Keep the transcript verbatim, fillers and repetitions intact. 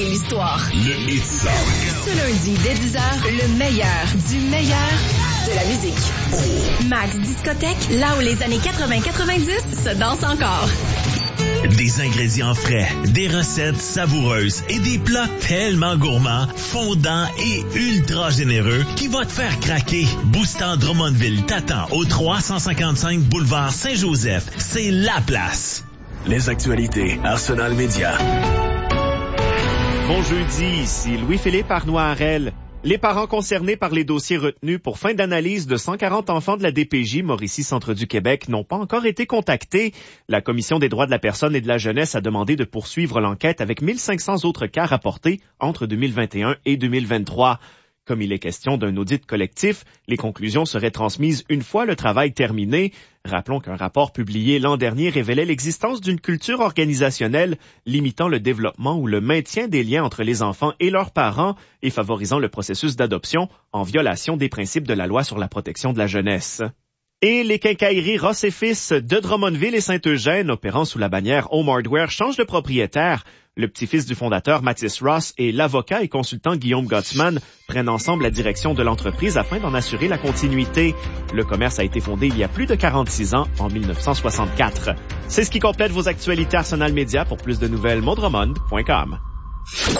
et l'histoire. Le Hit Song. Ce lundi, dès dix heures, le meilleur du meilleur de la musique. Oh. Max Discothèque, là où les années quatre-vingts quatre-vingt-dix se dansent encore. Des ingrédients frais, des recettes savoureuses et des plats tellement gourmands, fondants et ultra généreux qui vont te faire craquer. Boostant Drummondville t'attend au trois cent cinquante-cinq boulevard Saint-Joseph. C'est la place. Les actualités Arsenal Média. Bon jeudi, ici Louis-Philippe Arnois-Harel. Les parents concernés par les dossiers retenus pour fin d'analyse de cent quarante enfants de la D P J Mauricie Centre du Québec n'ont pas encore été contactés. La Commission des droits de la personne et de la jeunesse a demandé de poursuivre l'enquête avec mille cinq cents autres cas rapportés entre deux mille vingt et un et deux mille vingt-trois. Comme il est question d'un audit collectif, les conclusions seraient transmises une fois le travail terminé. Rappelons qu'un rapport publié l'an dernier révélait l'existence d'une culture organisationnelle limitant le développement ou le maintien des liens entre les enfants et leurs parents et favorisant le processus d'adoption en violation des principes de la loi sur la protection de la jeunesse. Et les quincailleries Ross et Fils de Drummondville et Saint-Eugène, opérant sous la bannière Home Hardware, changent de propriétaire. Le petit-fils du fondateur Mathis Ross et l'avocat et consultant Guillaume Gottsman prennent ensemble la direction de l'entreprise afin d'en assurer la continuité. Le commerce a été fondé il y a plus de quarante-six ans, en mille neuf cent soixante-quatre. C'est ce qui complète vos actualités Arsenal Média. Pour plus de nouvelles, mondromond point com.